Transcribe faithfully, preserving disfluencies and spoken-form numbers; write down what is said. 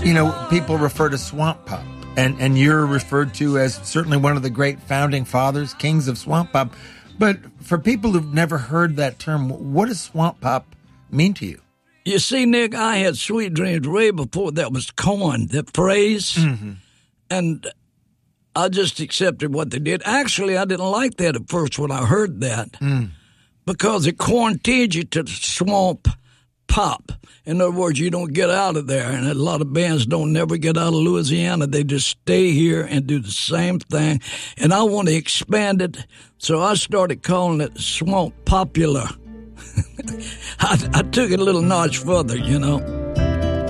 You know, people refer to swamp pop, and, and you're referred to as certainly one of the great founding fathers, kings of swamp pop. But for people who've never heard that term, what does swamp pop mean to you? You see, Nick, I had Sweet Dreams way before that was coined, that phrase. Mm-hmm. And I just accepted what they did. Actually, I didn't like that at first when I heard that mm. because it quarantined you to swamp pop. In other words, you don't get out of there. And a lot of bands don't never get out of Louisiana. They just stay here and do the same thing. And I want to expand it, so I started calling it swamp popular. I, I took it a little notch further, you know.